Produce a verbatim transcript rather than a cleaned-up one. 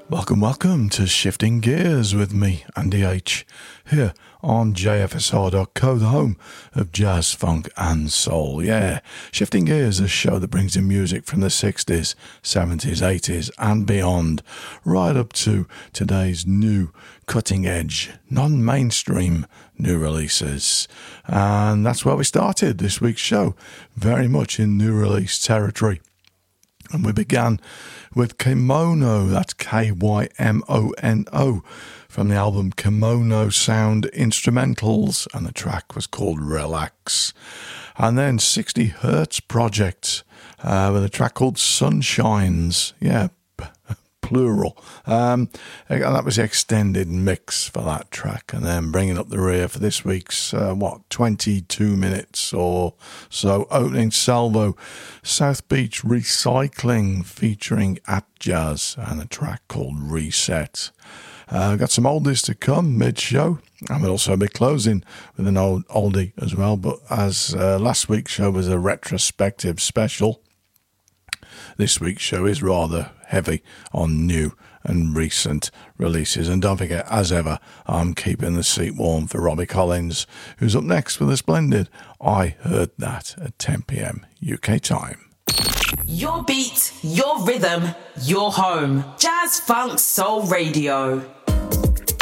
Welcome, welcome to Shifting Gears with me, Andy H, here on j f s r dot co, the home of jazz, funk and soul. Yeah, Shifting Gears is a show that brings in music from the sixties, seventies, eighties and beyond, right up to today's new cutting edge, non-mainstream new releases. And that's where we started this week's show, very much in new release territory. And we began with Kimono, that's K Y M O N O, from the album Kimono Sound Instrumentals, and the track was called Relax. And then sixty Hertz Project, uh, with a track called Sunshines, yeah, plural. Um, and that was the extended mix for that track. And then bringing up the rear for this week's, uh, what, twenty-two minutes or so, opening salvo, South Beach Recycling featuring At Jazz and a track called Reset. Uh, got some oldies to come mid-show, and we'll also be closing with an old oldie as well. But as uh, last week's show was a retrospective special, this week's show is rather heavy on new and recent releases. And don't forget, as ever, I'm keeping the seat warm for Robbie Collins, who's up next with a splendid I Heard That at ten p.m. U K time. Your beat, your rhythm, your home. Jazz, funk, soul radio.